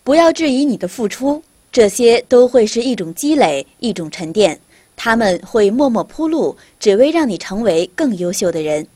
不要质疑你的付出，这些都会是一种积累，一种沉淀，他们会默默铺路，只为让你成为更优秀的人。